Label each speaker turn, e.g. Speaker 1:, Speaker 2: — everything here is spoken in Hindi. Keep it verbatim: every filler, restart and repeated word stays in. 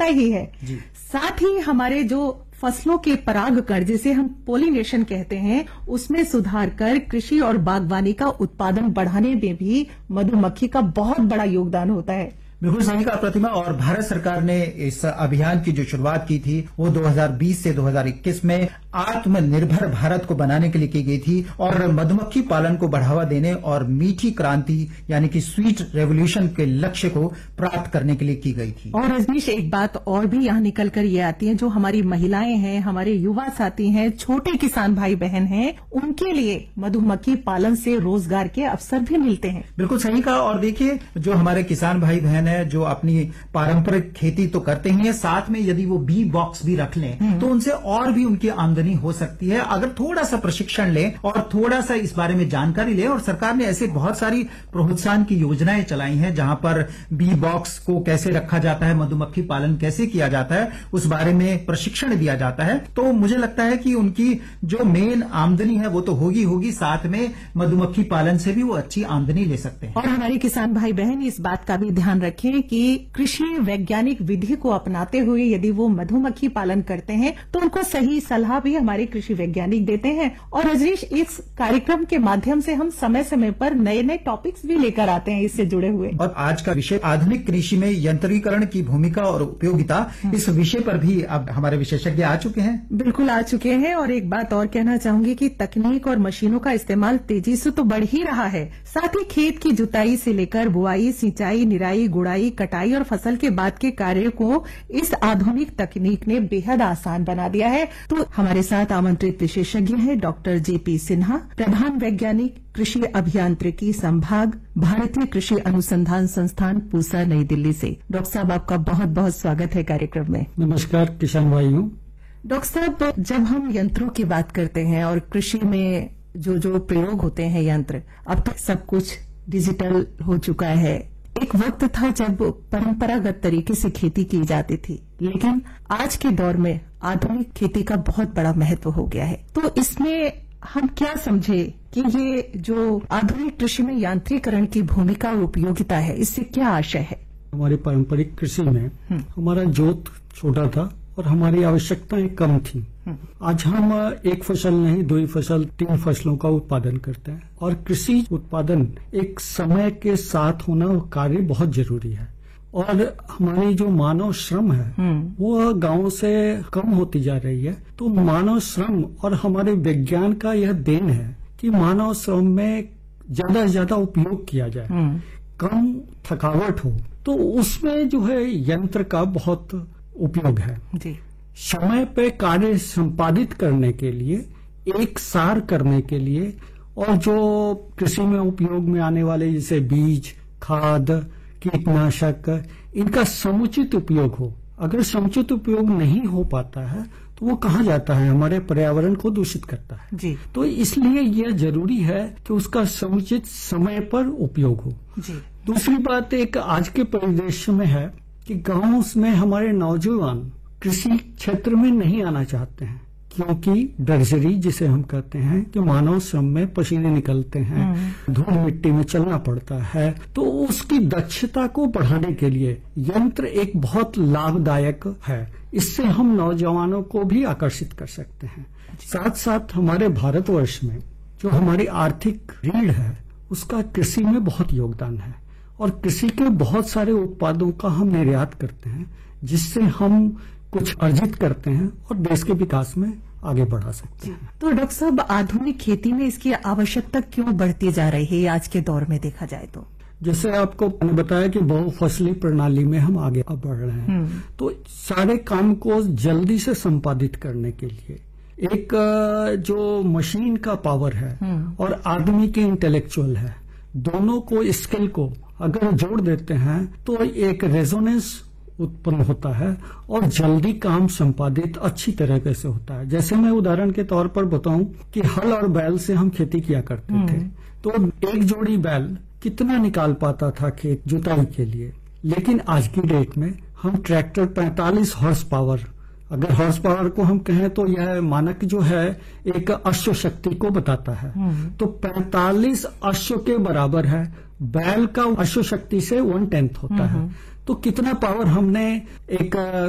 Speaker 1: होता ही है। साथ ही हमारे जो फसलों के परागकण जिसे हम पोलिनेशन कहते हैं उसमें सुधार कर कृषि और बागवानी का उत्पादन बढ़ाने में भी मधुमक्खी का बहुत बड़ा योगदान होता है।
Speaker 2: बिल्कुल सही कहा प्रतिमा। और भारत सरकार ने इस अभियान की जो शुरुआत की थी वो दो हज़ार बीस से दो हज़ार इक्कीस में आत्मनिर्भर भारत को बनाने के लिए की गई थी और मधुमक्खी पालन को बढ़ावा देने और मीठी क्रांति यानी कि स्वीट रेवोल्यूशन के लक्ष्य को प्राप्त करने के लिए की गई थी।
Speaker 1: और रजनीश, एक बात और भी यहाँ निकल कर ये आती है, जो हमारी महिलाएं हैं, हमारे युवा साथी हैं, छोटे किसान भाई बहन हैं, उनके लिए मधुमक्खी पालन से रोजगार के अवसर भी मिलते हैं।
Speaker 2: बिल्कुल सही कहा। और देखिए, जो हमारे किसान भाई बहन है जो अपनी पारंपरिक खेती तो करते ही हैं, साथ में यदि वो बी बॉक्स भी रख लें तो उनसे और भी उनकी आमदनी हो सकती है अगर थोड़ा सा प्रशिक्षण लें और थोड़ा सा इस बारे में जानकारी लें। और सरकार ने ऐसे बहुत सारी प्रोत्साहन की योजनाएं चलाई हैं जहां पर बी बॉक्स को कैसे रखा जाता है, मधुमक्खी पालन कैसे किया जाता है, उस बारे में प्रशिक्षण दिया जाता है। तो मुझे लगता है कि उनकी जो मेन आमदनी है वो तो होगी होगी, साथ में मधुमक्खी पालन से भी वो अच्छी आमदनी ले सकते हैं।
Speaker 1: और हमारे किसान भाई बहन इस बात का भी ध्यान रखें कि कृषि वैज्ञानिक विधि को अपनाते हुए यदि वो मधुमक्खी पालन करते हैं तो उनको सही सलाह भी हमारे कृषि वैज्ञानिक देते हैं। और रजनीश, इस कार्यक्रम के माध्यम से हम समय समय पर नए नए टॉपिक्स भी लेकर आते हैं इससे जुड़े हुए।
Speaker 2: और आज का विषय आधुनिक कृषि में यंत्रीकरण की भूमिका और उपयोगिता, इस विषय पर भी अब हमारे विशेषज्ञ आ चुके हैं।
Speaker 1: बिल्कुल आ चुके हैं। और एक बात और कहना चाहूंगी कि तकनीक और मशीनों का इस्तेमाल तेजी से तो बढ़ ही रहा है, साथ ही खेत की जुताई से लेकर बुआई, सिंचाई, निराई, गुड़ाई, कटाई और फसल के बाद के कार्य को इस आधुनिक तकनीक ने बेहद आसान बना दिया है। तो हमारे साथ आमंत्रित विशेषज्ञ हैं डॉक्टर जेपी सिन्हा, प्रधान वैज्ञानिक कृषि अभियांत्रिकी संभाग, भारतीय कृषि अनुसंधान संस्थान, पूसा, नई दिल्ली से। डॉक्टर साहब, आपका बहुत बहुत स्वागत है कार्यक्रम में।
Speaker 3: नमस्कार किसान भाइयों।
Speaker 1: डॉक्टर साहब, जब हम यंत्रों की बात करते हैं और कृषि में जो जो प्रयोग होते हैं यंत्र, अब तक सब कुछ डिजिटल हो चुका है। एक वक्त था जब परंपरागत तरीके से खेती की जाती थी, लेकिन आज के दौर में आधुनिक खेती का बहुत बड़ा महत्व हो गया है। तो इसमें हम क्या समझे कि ये जो आधुनिक कृषि में यांत्रिकरण की भूमिका और उपयोगिता है, इससे क्या आशय है?
Speaker 3: हमारी पारंपरिक कृषि में हमारा जोत छोटा था और हमारी आवश्यकताएं कम थी। आज हम एक फसल नहीं, दो फसल, तीन फसलों का उत्पादन करते हैं। और कृषि उत्पादन एक समय के साथ होना कार्य बहुत जरूरी है। और हमारी जो मानव श्रम है वो गांवों से कम होती जा रही है। तो मानव श्रम और हमारे विज्ञान का यह देन है कि मानव श्रम में ज्यादा से ज्यादा उपयोग किया जाए, कम थकावट हो। तो उसमें जो है यंत्र का बहुत उपयोग है
Speaker 1: जी।
Speaker 3: समय पे कार्य संपादित करने के लिए, एक सार करने के लिए, और जो कृषि में उपयोग में आने वाले जैसे बीज, खाद, कीटनाशक, इनका समुचित उपयोग हो। अगर समुचित उपयोग नहीं हो पाता है तो वो कहाँ जाता है, हमारे पर्यावरण को दूषित करता है
Speaker 1: जी।
Speaker 3: तो इसलिए यह जरूरी है कि उसका समुचित समय पर उपयोग हो
Speaker 1: जी।
Speaker 3: दूसरी बात एक आज के परिदृश्य में है कि गांव में हमारे नौजवान कृषि क्षेत्र में नहीं आना चाहते हैं, क्योंकि डर्जरी जिसे हम कहते हैं कि मानव श्रम में पसीने निकलते हैं, धूल मिट्टी में चलना पड़ता है। तो उसकी दक्षता को बढ़ाने के लिए यंत्र एक बहुत लाभदायक है। इससे हम नौजवानों को भी आकर्षित कर सकते हैं। साथ साथ हमारे भारतवर्ष में जो हमारी आर्थिक रीढ़ है उसका कृषि में बहुत योगदान है और कृषि के बहुत सारे उत्पादों का हम निर्यात करते हैं, जिससे हम कुछ अर्जित करते हैं और देश के विकास में आगे बढ़ा सकते हैं।
Speaker 1: तो डॉक्टर साहब, आधुनिक खेती में इसकी आवश्यकता क्यों बढ़ती जा रही है आज के दौर में देखा जाए तो?
Speaker 3: जैसे आपको मैंने बताया कि बहुफसली प्रणाली में हम आगे अब बढ़ रहे हैं, तो सारे काम को जल्दी से संपादित करने के लिए एक जो मशीन का पावर है और आदमी के इंटेलेक्चुअल है, दोनों को स्किल को अगर जोड़ देते हैं तो एक रेजोनेंस उत्पन्न होता है और जल्दी काम संपादित अच्छी तरीके से होता है। जैसे मैं उदाहरण के तौर पर बताऊं कि हल और बैल से हम खेती किया करते थे, तो एक जोड़ी बैल कितना निकाल पाता था खेत जुताई के लिए, लेकिन आज की डेट में हम ट्रैक्टर पैंतालीस हॉर्स पावर, अगर हॉर्स पावर को हम कहें तो यह मानक जो है एक अश्व शक्ति को बताता है, तो पैंतालीस अश्व के बराबर है। बैल का अश्व शक्ति से वन टेंथ होता है। तो कितना पावर हमने एक